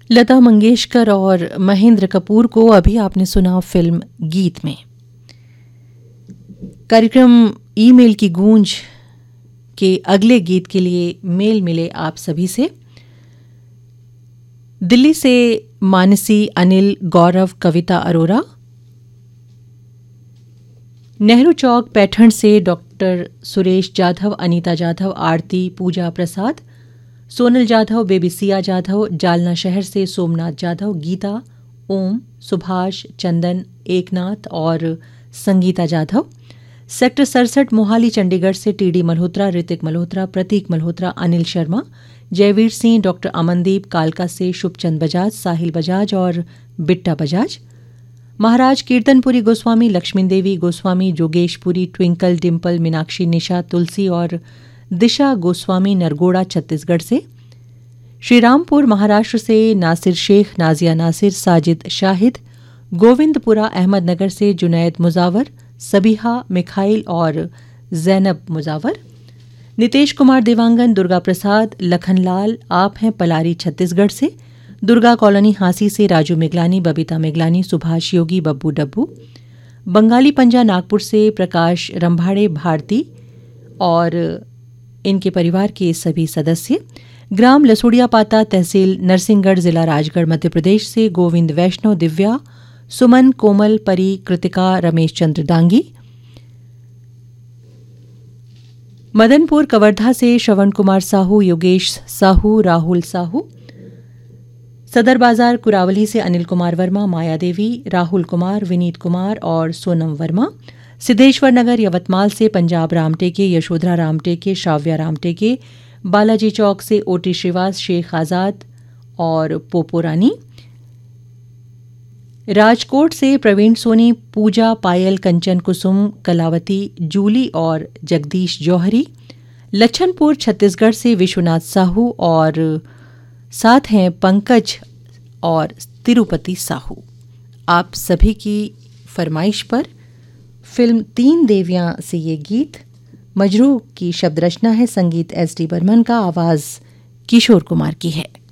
लता मंगेशकर और महेंद्र कपूर को अभी आपने सुना फिल्म गीत में। कार्यक्रम ईमेल की गूंज के अगले गीत के लिए मेल मिले आप सभी से। दिल्ली से मानसी, अनिल, गौरव, कविता अरोरा। नेहरू चौक पैठण से डॉक्टर सुरेश जाधव, अनीता जाधव, आरती, पूजा प्रसाद, सोनल जाधव, बेबी सिया जाधव। जालना शहर से सोमनाथ जाधव, गीता, ओम, सुभाष, चंदन, एकनाथ और संगीता जाधव। सेक्टर 67 मोहाली चंडीगढ़ से टीडी मल्होत्रा, ऋतिक मल्होत्रा, प्रतीक मल्होत्रा, अनिल शर्मा, जयवीर सिंह, डॉक्टर अमनदीप। कालका से शुभचंद बजाज, साहिल बजाज और बिट्टा बजाज। महाराज कीर्तनपुरी गोस्वामी, लक्ष्मी देवी गोस्वामी, जोगेशपुरी, ट्विंकल, डिम्पल, मीनाक्षी, निशा, तुलसी और दिशा गोस्वामी, नरगोड़ा छत्तीसगढ़ से। श्रीरामपुर महाराष्ट्र से नासिर शेख, नाजिया नासिर, साजिद शाहिद। गोविंदपुरा अहमदनगर से जुनैद मुजावर, सबीहा, मिखाइल और जैनब मुजावर। नितेश कुमार देवांगन, दुर्गा प्रसाद, लखनलाल। आप हैं पलारी छत्तीसगढ़ से। दुर्गा कॉलोनी हांसी से राजू मिगलानी, बबीता मिगलानी, सुभाष योगी, बब्बू डब्बू। बंगाली पंजा नागपुर से प्रकाश रंभाड़े, भारती और इनके परिवार के सभी सदस्य। ग्राम लसुड़िया पाता, तहसील नरसिंहगढ़, जिला राजगढ़, मध्य प्रदेश से गोविंद वैष्णव, दिव्या, सुमन, कोमल, परी, कृतिका, रमेश चंद्र डांगी। मदनपुर कवर्धा से श्रवण कुमार साहू, योगेश साहू, राहुल साहू। सदर बाजार कुरावली से अनिल कुमार वर्मा, माया देवी, राहुल कुमार, विनीत कुमार और सोनम वर्मा। सिद्धेश्वर नगर यवतमाल से पंजाब रामटेके, यशोधरा रामटेके, श्राव्या रामटेके। बालाजी चौक से ओटी श्रीवास, शेख आजाद और पोपो रानी। राजकोट से प्रवीण सोनी, पूजा, पायल, कंचन, कुसुम, कलावती, जूली और जगदीश जौहरी। लच्छनपुर छत्तीसगढ़ से विश्वनाथ साहू और साथ हैं पंकज और तिरुपति साहू। आप सभी की फरमाइश पर फिल्म तीन देवियां से ये गीत। मजरूह की शब्द रचना है, संगीत एस डी बर्मन का, आवाज किशोर कुमार की है।